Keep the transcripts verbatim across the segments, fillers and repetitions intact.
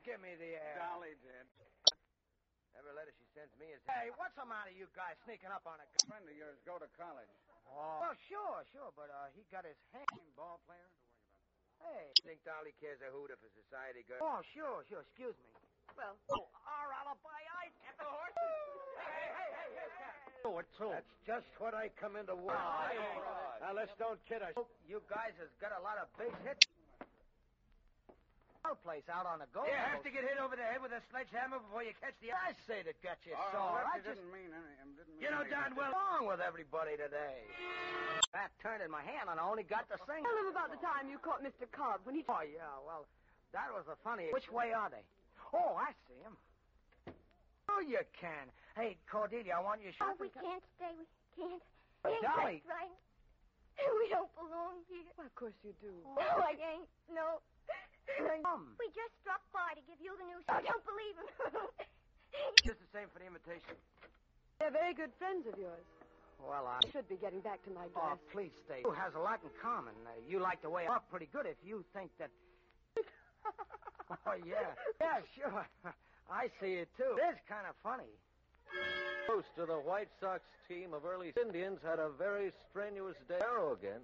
give me the air? Dolly did. Every letter she sends me is... Hey, what's the matter, you guys sneaking up on a... A friend of yours go to college. Oh, well, sure, sure, but uh, he got his hand... Ball player? Hey, think Dolly cares a hooter for society girl? Oh, sure, sure, excuse me. Well, oh, our alibi, I get the horses. Hey, hey, hey, hey, here's Captain. Oh, it's true. That's just what I come into war. Oh, right. Now, let's don't kid us. You guys has got a lot of base hits. Place out on the go. You have to get hit over the head with a sledgehammer before you catch the... I say that got you Oh, sore. that I just... didn't mean any... Didn't mean You know, anything. Don, what's wrong with everybody today? That turned in my hand and I only got the thing. Tell him about the time you caught Mister Cobb when he... Oh, yeah, well, that was the funny... Which way are they? Oh, I see them. Oh, you can. Hey, Cordelia, I want you to... Oh, we can't stay. We can't. We ain't Dolly. just right. We don't belong here. Well, of course you do. No, I ain't. No. Um, We just dropped by to give you the news. I don't believe him. just the same for the invitation. They're very good friends of yours. Well, I... I should be getting back to my Oh, dress. please stay. You has a lot in common. Uh, you like the way I talk pretty good if you think that... Oh, yeah. Yeah, sure. I see it, too. It is kind of funny. Host of the White Sox team of early Indians had a very strenuous day. Arrow again.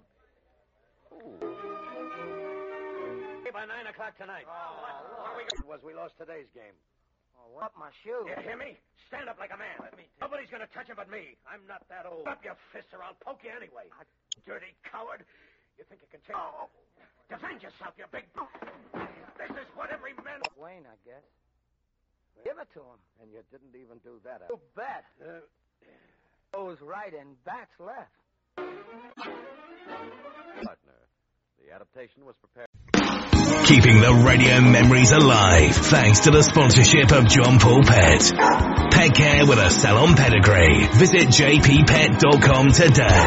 Ooh. By nine o'clock tonight. Oh, what are we going was we lost today's game. Oh, what? Up my shoe. You hear me? Stand up like a man. Let me Nobody's going to touch him but me. I'm not that old. Up your fists or I'll poke you anyway. Dirty coward. You think you can take... Oh. Defend yourself, you big... This is what every man... Wayne, I guess. Give it to him. And you didn't even do that. You bet. Uh, goes right and bats left. Partner. The adaptation was prepared. Keeping the radio memories alive thanks to the sponsorship of John Paul Pet. Pet care with a salon pedigree. Visit j p pet dot com today.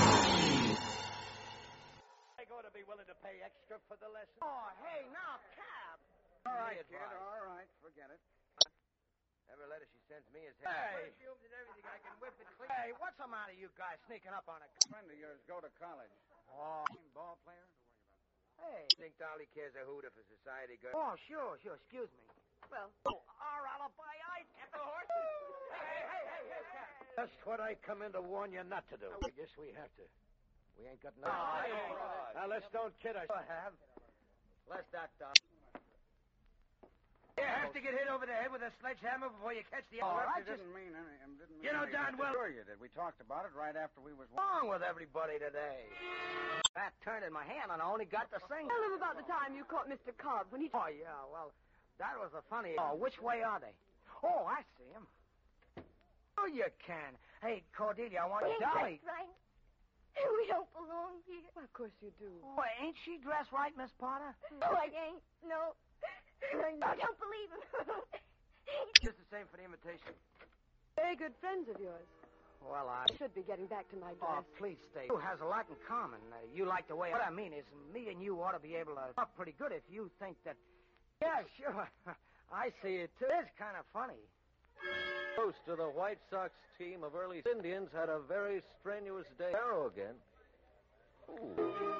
I go to be willing to pay extra for the lesson. Oh, hey, now, Cab. All right, kid, all right. Forget it. Every letter she sends me is... Hey. Perfumes and everything. I can whip it clean. Hey, what's the matter, you guys sneaking up on a... A friend of yours go to college. Oh. Ball player? Hey, think Dolly cares a hooter for society girl? Oh, sure, sure. Excuse me. Well, oh, our alibi, I get the horses. Hey, hey, hey, hey, here's Captain. Just what I come in to warn you not to do. I guess we have to. We ain't got no... Oh, right. Now, let's don't kid us. I have. Less that, Doc. You have to get hit over the head with a sledgehammer before you catch the... Oh, I that just... didn't mean any... Didn't mean You know, anything. Don, well... Sure you did. We talked about it right after we was... What's wrong with everybody today? That turned in my hand and I only got the thing. Tell him about the time you caught Mister Cobb when he... Oh, yeah, well, that was the funny... Oh, which way are they? Oh, I see them. Oh, you can. Hey, Cordelia, I want We you... ain't Dolly. just right. We don't belong here. Well, of course you do. Oh, ain't she dressed right, Miss Potter? No, I ain't. No. I don't believe him. Just the same for the invitation. Very good friends of yours. Well, I... I should be getting back to my Oh, dress. please stay. You has a lot in common. Uh, you like the way... What I mean is, me and you ought to be able to talk pretty good if you think that... Yeah, sure. I see it, too. It is kind of funny. Host of the White Sox team of early Indians had a very strenuous day. Arrow again. Ooh.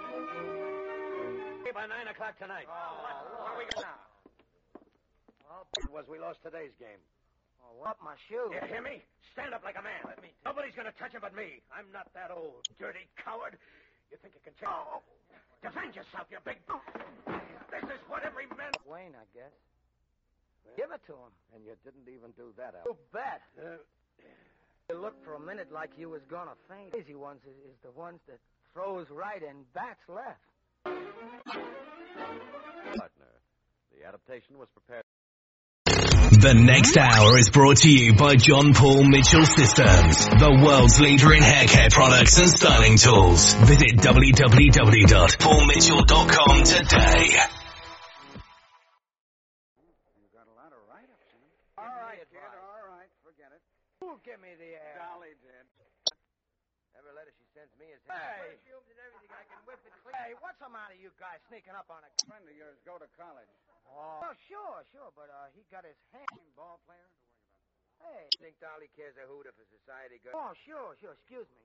By nine o'clock tonight. Oh, what, what are we going now? Well, it was we lost today's game. Oh, what? Up my shoe. You hear me? Stand up like a man. Let me... Nobody's going to touch him but me. I'm not that old. Dirty coward. You think you can take... Oh. Defend yourself, you big... This is what every man... Wayne, I guess. Give it to him. And you didn't even do that, Al. You bet. Uh, you looked for a minute like you was going to faint. Easy ones is, is the ones that throws right and bats left. Partner. The adaptation was prepared. The next hour is brought to you by John Paul Mitchell Systems, the world's leader in hair care products and styling tools. Visit w w w dot paul mitchell dot com today. You got a lot of write-ups, huh? All right, kid, kid. all right. Forget it. Who give me the air? Dolly did. Every letter she sends me is... Hey. Perfumes and everything. I can whip it clean. Hey, what's the matter, you guys sneaking up on a... A friend of yours go to college. Oh, well, sure, sure, but uh, he got his hand... Ball player? Hey, think Dolly cares a hooter for society girl? Oh, sure, sure, excuse me.